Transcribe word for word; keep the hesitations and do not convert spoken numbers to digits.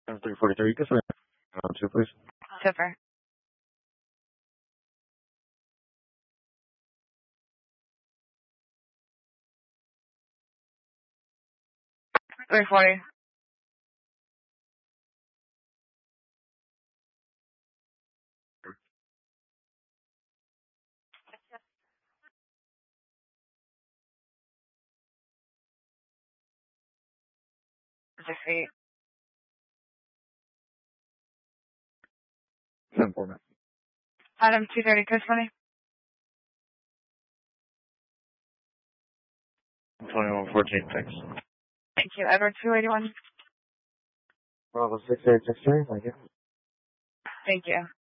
three forty-three, good for on two, please. Tipper. three forty. Six feet. Ten four, man. Item two thirty, Chris twenty. twenty-one fourteen, thanks. Thank you. Edward two eighty-one. Bravo six eight six three, thank you. Thank you.